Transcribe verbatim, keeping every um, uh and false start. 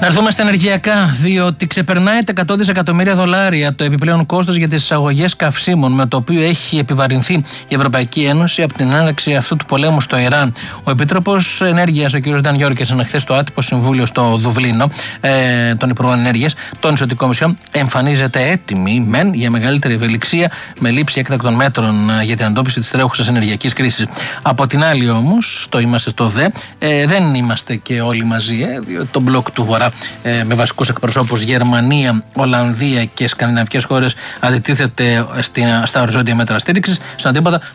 Να έρθουμε στα ενεργειακά, διότι ξεπερνάει τα εκατό δισεκατομμύρια δολάρια το επιπλέον κόστος για τις εισαγωγές καυσίμων, με το οποίο έχει επιβαρυνθεί η Ευρωπαϊκή Ένωση από την έναρξη αυτού του πολέμου στο Ιράν. Ο Επίτροπος Ενέργειας, ο κ. Νταν Γιόρκενσεν, χθες στο άτυπο συμβούλιο στο Δουβλίνο ε, των Υπουργών Ενέργειας, τόνισε ότι η Κομισιόν εμφανίζεται έτοιμη μεν για μεγαλύτερη ευελιξία με λήψη έκτακτων μέτρων για την αντιμετώπιση της τρέχουσας ενεργειακής κρίσης. Από την άλλη, όμως, το είμαστε στο ΔΕ, ε, δεν είμαστε και όλοι μαζί, ε, διότι το μπλοκ του Βορρά ε, με βασικούς εκπροσώπους Γερμανία, Ολλανδία και σκανδιναβικές χώρες αντιτίθεται στην, στα οριζόντια μέτρα στήριξης. Στον αντίποδα,